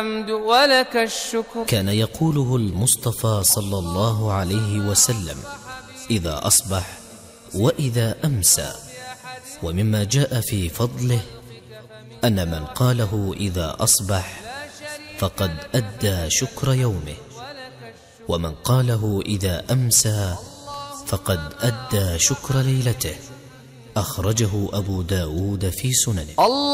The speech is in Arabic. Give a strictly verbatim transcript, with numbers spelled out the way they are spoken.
الحمد ولك الشكر. كان يقوله المصطفى صلى الله عليه وسلم إذا أصبح وإذا أمسى. ومما جاء في فضله أن من قاله إذا أصبح فقد أدى شكر يومه، ومن قاله إذا أمسى فقد أدى شكر ليلته. أخرجه أبو داود في سننه.